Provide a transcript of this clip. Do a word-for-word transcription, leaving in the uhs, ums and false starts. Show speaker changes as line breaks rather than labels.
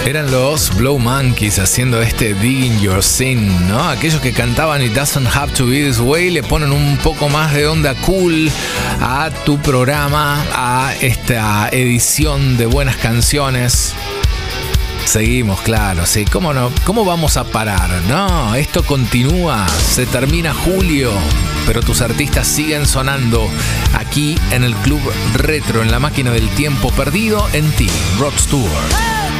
Eran los Blow Monkeys haciendo este Digging Your Sin, ¿no? Aquellos que cantaban It Doesn't Have to Be This Way le ponen un poco más de onda cool a tu programa, a esta edición de buenas canciones. Seguimos, claro, sí. ¿Cómo no? ¿Cómo vamos a parar? No, esto continúa. Se termina julio, pero tus artistas siguen sonando aquí en el Club Retro, en la máquina del tiempo perdido en ti, Rod Stewart.